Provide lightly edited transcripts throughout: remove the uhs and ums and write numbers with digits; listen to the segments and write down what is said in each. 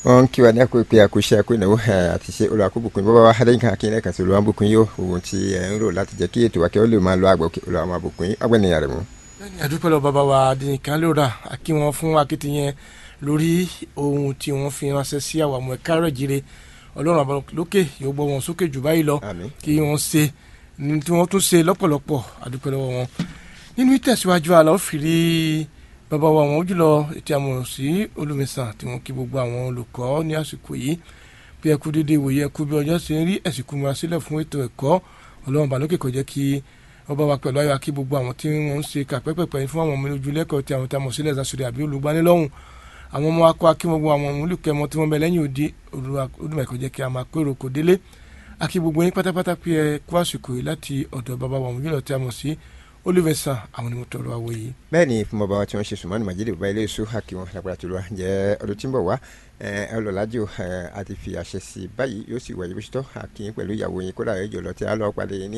wọn kí wa ní àkókò pé àkóṣe àkóìnáwó àti ṣe olùwàkóbùkún bọ́bá wa adéyínká akínlẹ̀ kan sí olùwàbùkún yóò ohun tí ẹ̀ ń rò láti jẹ́ kí ètò wa kí ó lè máa lọ àgbà olùwàbùkún yìí ọgbẹ́ni ìyá rẹ̀ mú. bẹ́ẹ̀ni àdúpẹ́ lọ bàbá wa adéyínká lóra àkí wọn fún akitiyan lórí ohun tí wọ́n fi ránṣẹ́ sí àwọn ọmọ ẹ̀ka rẹ̀ jíire ọlọ́run àbọ̀ lókè yóò gbọ́ wọn sókè jù báyìí lọ kí wọ́n ṣe tí wọ́n tún ṣe lọ́pọ̀lọpọ̀ àdúpẹ́ lọ́wọ́ wọn. nínú ìtẹ̀síwájú àlọ́ fìrí bàbá wa àwọn ojúlọ ètò àmọ̀ràn sí olùmẹ̀sàn tí wọ́n kí gbogbo àwọn olùkọ́ ní àsìkò yìí bí ẹkú dédé ìwòye ẹkú bí ọjọ́ ṣe ń rí ẹ̀sìnkú múra sílẹ̀ fún ètò ẹ̀kọ́ ọlọ́run balókè kò jẹ́ kí ọba wa pẹ̀lú ayọ̀ kí gbogbo àwọn tí wọ́n ń ṣe kàpẹ́pẹ́pẹ́ fún àwọn ọmọ ojúlẹ́kọ̀ọ́ tí àwọn tí a mọ̀ sílẹ̀ zasore àbí olùgbanilọ́hùn àwọn ọmọ akọ akí gbogbo àwọn olùkẹ́mọ tí wọ́n bẹ lẹ́yìn òdi olùmẹ̀kọ́ jẹ́ kí a máa kóró kò délé akí gbogbo yín pátápátá pé ẹ kú àsìkò yìí láti ọ̀dọ̀ bàbá wa òun yìí lọ tí a mọ̀ sí olùfẹsàn àwọn ni mo tọrọ àwọ yìí. bẹ́ẹ̀ ni fún bàbá wa tí wọ́n ṣe sùnmọ́nù màjídé bàbá ilé iṣu hàkì wọn lágbára tó lọ jẹ́ ọdún tí ń bọ̀ wá ọlọ́lájò àti fi àṣẹ sí báyìí yóò sì wáyé bó ṣe tọ́ àkìyìn pẹ̀lú ìyàwó yín kódà ẹ̀jọ̀ lọ tí a lọ pàdé yín ní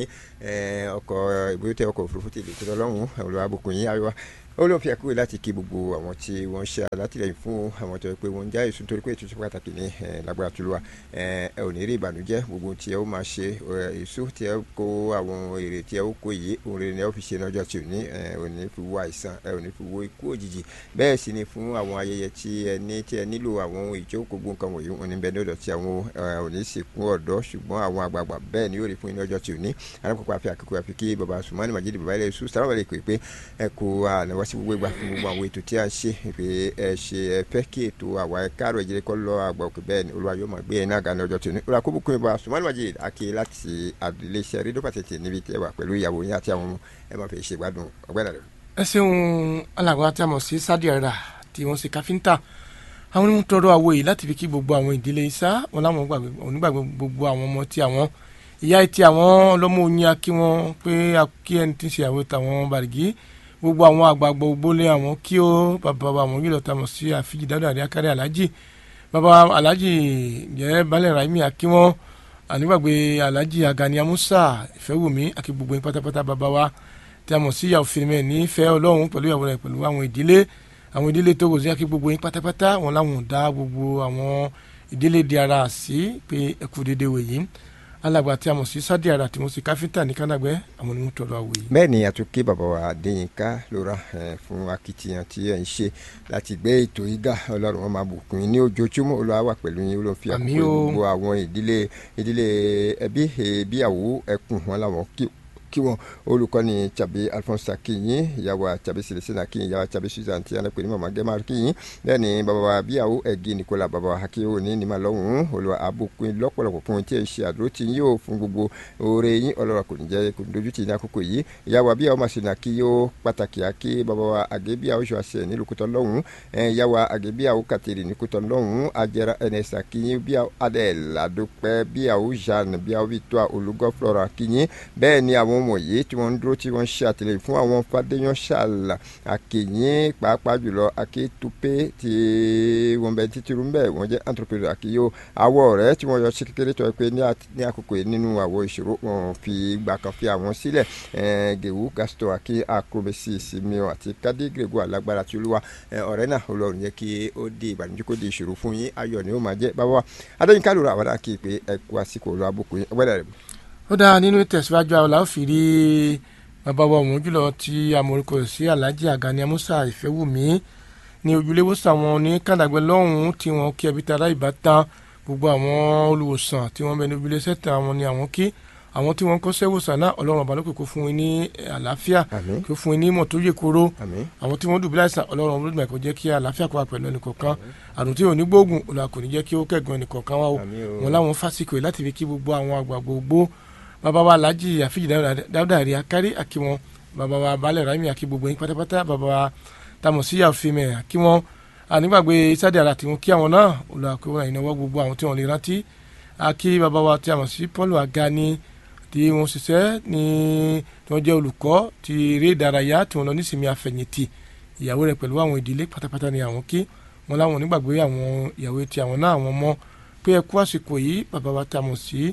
ọkọ̀ ìbúyọ́tẹ̀ ọkọ̀ òfurufú tèlè tó lọ́hùn olùwàbùkún yín ayọ̀ olóhùn fi àkúrò láti kí gbogbo àwọn tí wọ́n ṣe alátìlẹyìn fún àwọn tó yẹ pé wọ́n ń já èso nítorí pé ètò pàtàkì ní lágbára tó lọ́wọ́ ẹ ò ní rí ìbànújẹ́ gbogbo tí ẹ ó máa ṣe èso tí ẹ kó àwọn èrè tí ẹ ó kó yìí òun rere ni ẹ ó fi ṣe lọ́jọ́ tí ò ní ò ní fi wo àìsàn ẹ ò ní fi wo ikú òjijì bẹ́ẹ̀ sì ni fún àwọn ayẹyẹ tí ẹ nílò àwọn ohun ìjókòó gbogbo nǹkan wọ̀nyí wọn ní bẹ́ẹ̀ lọ́dọ̀ tí àwọn ò ní sìnkú ọ̀dọ́ ṣùgbọ́n àwọn àgbààgbà bẹ́ẹ̀ ni yóò rí fún yín lọ́jọ́ tí ò ní alákòókò àfi àkókò àfi kí baba Sùmánì Màjídì baba ilé iṣu sábà lè pè ẹ kó ànáwó sí gbogbo ìgbà fún gbogbo àwọn ètò tí a ń ṣe pé ẹ ṣe ẹ fẹ́ kí ètò àwa káàrọ̀ ìjẹ́rẹ́ kọ́ lọ àgbà òkè bẹ́ẹ̀ ni olúwa yóò máa gbé ẹ náà ga ní ọjọ́ tí ó ní olúwa kó bùkún baba Sùmánì Màjídì àkè láti iléeṣẹ́ rédíò pàtẹ́tì níbi tí ẹ wà pẹ̀lú ìyàwó yín àti àwọn ọmọ ẹ máa fẹ́ ṣe gbádùn ọgbẹ́ni rẹ. ẹ ṣeun alàgbà tí a mọ̀ sí Sadi Ara tí wọ́n ṣe káfíńtà àwọn onímọ̀ tọrọ àwọ̀ yìí láti fi kí gbogbo àwọn ìdílé Ìsá wọn láwọn onígbàgbé gbogbo àwọn ọmọ tí àwọn ìyá etí àwọn ọlọ́mọ oyin akí wọn pé akí ẹni tí ń ṣe àwọn tàwọn Bàrìgì gbogbo àwọn àgbààgbà ògbólé àwọn kí ó bàbá àwọn yìí lọ́ta mọ̀ sí àfíjì dáadáa àrí akárẹ́ alájì bàbá alájì jẹ́ balẹ̀ raimi akí wọn ànígbàgbé alájì Agani Amusa Ìfẹ́wùmí akí gbogbo yín pátápátá bàbá wa tí a mọ̀ sí ìyàwó fìrìmẹ̀ nífẹ̀ẹ́ Ọlọ́run pẹ̀lú ìyàwó rẹ̀ pẹ̀lú àwọn ìdílé tó gòsì akí gbogbo yín pátápátá wọn láwọn dá gbogbo àwọn ìdílé di ara sí pé ẹkú dédé wèyí alàgbà tí a mọ̀ sí Sadi Ara tí mo sì káfíńtà ní kánàgbẹ́ àwọn onímọ̀ tọrọ àwọ̀ yìí. bẹ́ẹ̀ ni àtúnkí bàbá wa Adéyínká lóra fún akitiyan tí ẹ̀ ń ṣe láti gbé ètò ìgá ọlọ́run wọn máa bùkún ní ojoojúmọ́ olúwa wà pẹ̀lú yín olóhùn fi àkókò gbogbo àwọn ìdílé ẹbí ìbíyàwó ẹkùn wọn làwọn kí wọn olùkọ́ni tàbí Alphonse akínyìn ìyàwó tàbí Celestine akínyìn ìyàwó tàbí Susan tí alẹ́ pé ní mama gẹ́mà akínyìn bẹ́ẹ̀ ni bàbá wa bíyàwó ẹ̀gí Nicola bàbá wa akínyìn ní ní ma lọ́hùn-ún olùwà àbùkún lọ́pọ̀lọpọ̀ fún tí ẹ ṣe àdúró tí yóò fún gbogbo oore yín ọlọ́run kò ní jẹ́ kò ní dojú tì ní àkókò yìí ìyàwó bíyàwó màsínà akínyìn pàtàkì akí bàbá wa àgẹ́bíyàwó ṣọ́ọ̀ṣẹ̀ nílùú Kútọ̀ lọ́hùn ìyàwó àgẹ́bíyàwó kàtẹ́rì ní Kútọ̀ lọ́hùn àjẹrà ns akínyìn bíyàwó adẹ́l àdópẹ́ bíyàwó Jeanne bíyàwó Victoire olùgọ́ Flora akínyìn bẹ́ẹ̀ ni àwọn ọmọ yìí tí wọ́n ń dúró tí wọ́n ń ṣe àtìlẹ́yìn fún àwọn Fadéyàn ṣàlà àkèyìn pàápàá jùlọ akétúpé tí wọ́n bẹ títí rú mbẹ́ wọ́n jẹ́ entrepreneur àkèyò àwọ̀ rẹ̀ tí wọ́n yọ sí kékeré tó yẹ pé ní àkókò yìí nínú àwọ̀ ìṣòro wọn fi gbà kan fi àwọn sílẹ̀ gèwú Gaston àkè akrobesi Simeon àti Kádé Grégoire alágbára tí olúwa ọ̀rẹ́ náà Ọlọ́run yẹ kí ó di ìbànújẹ́ kó di ìṣòro fún yín ayọ̀ ni ó máa jẹ́ bàbá wa Adéyínká lóra àwọn àkè pé ẹ kú àsìkò lọ abúkù yín ọgbẹ́dà rẹ̀. ó dáa nínú ìtẹ̀síwájú àwọn làwọn fi rí bàbá wa òun jùlọ tí amórúkọ sí Alhaji Agani Amusa Ìfẹ́wùmí ní ojúléwòsàn wọn ní kàdàgbẹ́ lọ́hùn-ún tí wọ́n kí ẹbí tara ìbátan gbogbo àwọn olùwòsàn tí wọ́n bẹ ní ojúlé sẹ́tà àwọn ni àwọn kí àwọn tí wọ́n kọ́ sẹ́wòsàn náà Ọlọ́run ọba lókè kó fún yín ní àlàáfíà kó fún yín ní ìmọ̀ tó yè kóró àwọn tí wọ́n dùbúlẹ̀ àìsàn Ọlọ́run olódùmarè kó jẹ́ kí àlàáfíà kó wà pẹ̀lú ẹnìkọ̀ọ̀kan àrùn tí ò ní gbóògùn Ọlọ́run kò ní jẹ́ kí ó kẹ́gàn ẹnìkọ̀ọ̀kan wá o wọn láwọn fásikò láti fi kí gbogbo àwọn àgbà gbogbo bàbá wa Alhaji àfíjì dáúdà àrí akárí àkí wọn bàbá wa balẹ̀ raimi àkí gbogbo yín pátápátá bàbá wa tamọ̀ sí àfihàn àkí wọn ànígbàgbé Sadi Ara tí wọn kí àwọn náà olùwàkúwà ìnáwó gbogbo àwọn tí wọn lè rántí àkí bàbá wa tí a mọ̀ sí Paul Agani tí wọ́n ṣiṣẹ́ ní tí wọ́n jẹ́ olùkọ́ ti eré ìdárayá tí wọ́n lọ nísìnyí àfẹ̀yìntì ìyàwó rẹ̀ pẹ̀lú àwọn ìdílé pátápátá ni àwọn kí wọn láwọn onígbàgbé àwọn ìyàwó tí àwọn náà àwọn ọmọ pé ẹ kú àsìkò yìí bàbá wa tí a mọ̀ sí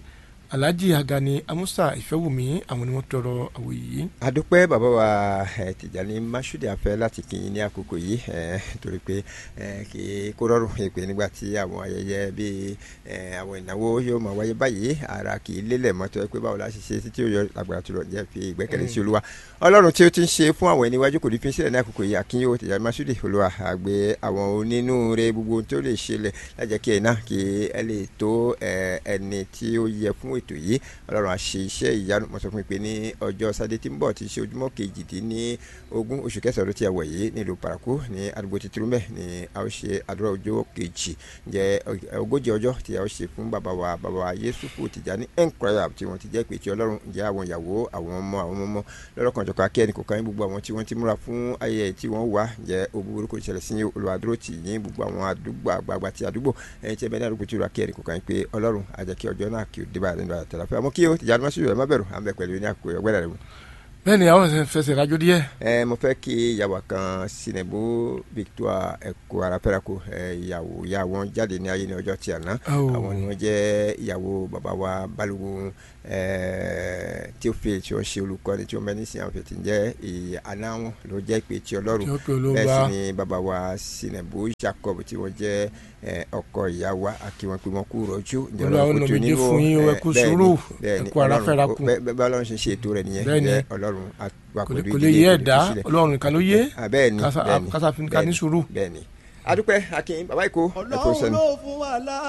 Alhaji Agani Amusa Ìfẹ́wùmí àwọn ni wọ́n tọrọ àwọ̀ yìí. adúpẹ́ bàbá wa Tìjàní Mashood afẹ́ láti kí yín ní àkókò yìí torí pé kí kó rọrùn pé nígbà tí àwọn ayẹyẹ bíi àwọn ìnáwó yóò máa wáyé báyìí ara kì í lélẹ̀ mọ́tò pé báwo la ṣe ṣe títí ó yọ agbára tó lọ jẹ́ fi ìgbẹ́kẹ̀lé sí Olúwa Ọlọ́run tí ó ti ń ṣe fún àwọn ẹni iwájú kò ní fi sílẹ̀ ní àkókò yìí àkínyó Tìjàní Mashood Olúwa àgbẹ̀ àwọn onínúure gbogbo tó lè ṣẹlẹ̀ lájẹ́ kí ẹ̀ náà kí ẹ lè tó ẹni tí ó yẹ fún ètò yìí Ọlọ́run á ṣe iṣẹ́ ìyanu mo sọ fún mi pé ní ọjọ́ Sátidé tí ń bọ̀ tí ṣe ojúmọ́ 18 oṣù kẹsàn-án tí a wọ̀ yìí nílùú Parakou ní àdúgbò Titirumẹ ni a ó ṣe àdúrà ọjọ́ kejì jẹ́ ogójì ọjọ́ tí a ó ṣe fún bàbá wa Yusufu Tijani Incroyable tí wọ́n ti jẹ́ pé tí Ọlọ́run jẹ́ àwọn ìyàwó àwọn ọmọ lọ́lọ́kanjọ̀kan akẹ́ni kò kàn gbogbo àwọn tí wọ́n ti múra fún ayẹyẹ tí wọ́n wà jẹ́ òbúburú kò ṣẹlẹ̀ sí olùwàdúró tì yín gbogbo àwọn àdúgbò àgbààgbà ti àdúgbò ẹni tí ẹ bẹ́ẹ̀ ní àdúgbò tí ó akẹ́ni kò kàn pé Ọlọ́run á jẹ́ kí ọjọ́ náà kí ó dé báyìí nínú àtàlàfẹ́ àmọ́ kí o Tìjàní Mashood ẹ má bẹ̀rù à ń bẹ pẹ̀lú ní àkókò ọgbẹ́rẹ́ rẹ. bẹ́ẹ̀ni àwọn fẹsẹ̀ rájò díẹ̀. mo fẹ́ kí ìyàwó kan Sinebo Victoire ẹ̀kọ́ arapẹ́rẹ́kọ ìyá wọn jáde ní ayé ní ọjọ́ tí àná àwọn ni wọ́n jẹ́ ìyàwó bàbá wa Balógun tí ó fi tí wọ́n ṣe olùkọ́ni tí wọ́n bẹ ní sin àwọn fẹ̀tì jẹ́ àná wọn ló jẹ́ ìpè tí Ọlọ́run bẹ́ẹ̀ sì ni bàbá wa Sinebo Jacob tí wọ́n jẹ́ ọkọ ìyá wa àkí wọn pé wọn kú rọ̀jú Ọlọ́run kò tó nínú bẹ́ẹ̀ ni Ọlọ́run ṣe ṣe ètò rẹ̀ nìyẹn Ọlọ́run kò lè yé ẹ̀dá Ọlọ́run nìkan ló yé kásá ní sùúrù. adúpẹ́ akin bàbá ìkó ẹ̀kọ́ sẹ́nu.